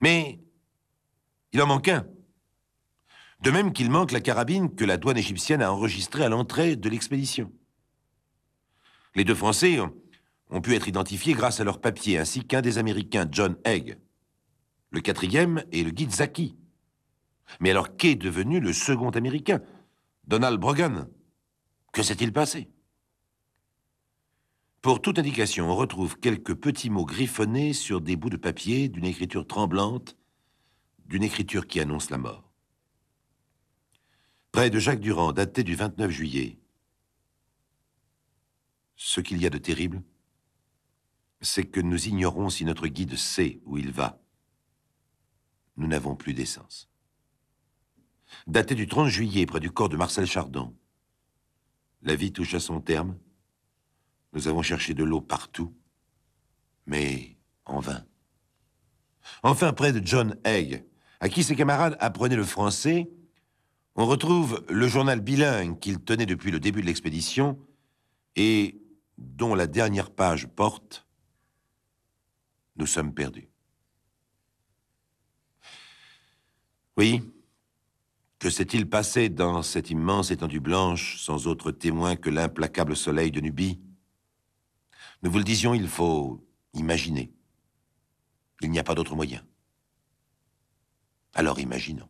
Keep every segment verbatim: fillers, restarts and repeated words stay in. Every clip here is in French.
Mais il en manque un. De même qu'il manque la carabine que la douane égyptienne a enregistrée à l'entrée de l'expédition. Les deux Français ont, ont pu être identifiés grâce à leurs papiers, ainsi qu'un des Américains, John Haig. Le quatrième est le guide Zaki. Mais alors, qu'est devenu le second Américain, Donald Brogan? Que s'est-il passé? Pour toute indication, on retrouve quelques petits mots griffonnés sur des bouts de papier d'une écriture tremblante, d'une écriture qui annonce la mort. Près de Jacques Durand, daté du vingt-neuf juillet. Ce qu'il y a de terrible, c'est que nous ignorons si notre guide sait où il va. Nous n'avons plus d'essence. Daté du trente juillet, près du corps de Marcel Chardon. La vie touche à son terme. Nous avons cherché de l'eau partout, mais en vain. Enfin, près de John Haig, à qui ses camarades apprenaient le français, on retrouve le journal bilingue qu'il tenait depuis le début de l'expédition et dont la dernière page porte « Nous sommes perdus ». Oui, que s'est-il passé dans cette immense étendue blanche sans autre témoin que l'implacable soleil de Nubie? Nous vous le disions, il faut imaginer. Il n'y a pas d'autre moyen. Alors imaginons.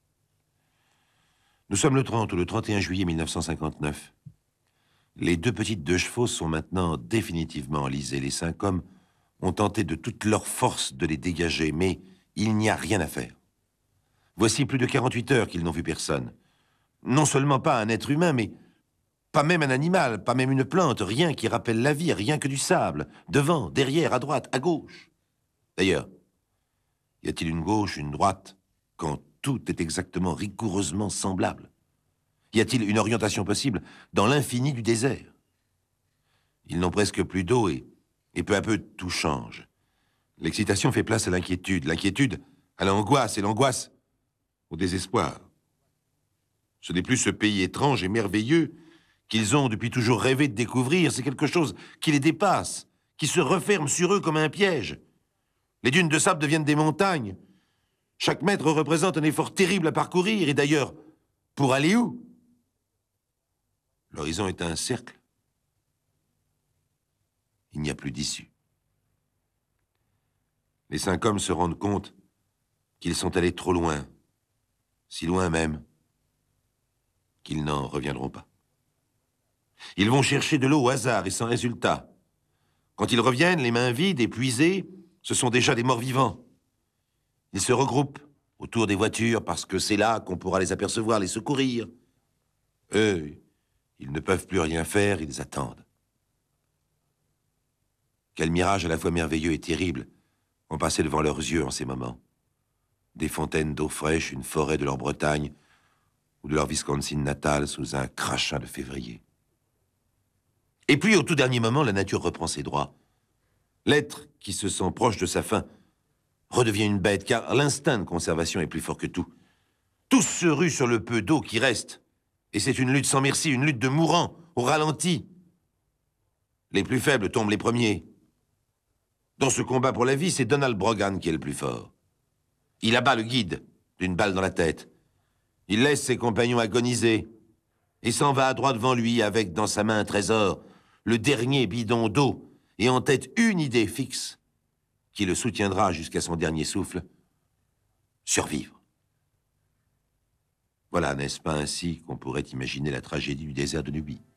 Nous sommes le trente ou le trente et un juillet mille neuf cent cinquante-neuf. Les deux petites deux chevaux sont maintenant définitivement enlisées. Les cinq hommes ont tenté de toute leur force de les dégager, mais il n'y a rien à faire. Voici plus de quarante-huit heures qu'ils n'ont vu personne. Non seulement pas un être humain, mais pas même un animal, pas même une plante, rien qui rappelle la vie, rien que du sable, devant, derrière, à droite, à gauche. D'ailleurs, y a-t-il une gauche, une droite, quand tout est exactement rigoureusement semblable? Y a-t-il une orientation possible dans l'infini du désert? Ils n'ont presque plus d'eau et, et peu à peu tout change. L'excitation fait place à l'inquiétude, l'inquiétude à l'angoisse et l'angoisse au désespoir. Ce n'est plus ce pays étrange et merveilleux qu'ils ont depuis toujours rêvé de découvrir, c'est quelque chose qui les dépasse, qui se referme sur eux comme un piège. Les dunes de sable deviennent des montagnes. Chaque mètre représente un effort terrible à parcourir, et d'ailleurs, pour aller où? L'horizon est un cercle. Il n'y a plus d'issue. Les cinq hommes se rendent compte qu'ils sont allés trop loin, si loin même, qu'ils n'en reviendront pas. Ils vont chercher de l'eau au hasard et sans résultat. Quand ils reviennent, les mains vides, épuisés, ce sont déjà des morts vivants. Ils se regroupent autour des voitures parce que c'est là qu'on pourra les apercevoir, les secourir. Eux, ils ne peuvent plus rien faire, ils attendent. Quel mirage à la fois merveilleux et terrible ont passé devant leurs yeux en ces moments. Des fontaines d'eau fraîche, une forêt de leur Bretagne ou de leur Wisconsin natale sous un crachat de février. Et puis, au tout dernier moment, la nature reprend ses droits. L'être qui se sent proche de sa fin redevient une bête, car l'instinct de conservation est plus fort que tout. Tous se ruent sur le peu d'eau qui reste, et c'est une lutte sans merci, une lutte de mourants, au ralenti. Les plus faibles tombent les premiers. Dans ce combat pour la vie, c'est Donald Brogan qui est le plus fort. Il abat le guide d'une balle dans la tête. Il laisse ses compagnons agoniser et s'en va à droit devant lui avec dans sa main un trésor, le dernier bidon d'eau, et en tête une idée fixe qui le soutiendra jusqu'à son dernier souffle, survivre. Voilà, n'est-ce pas ainsi qu'on pourrait imaginer la tragédie du désert de Nubie?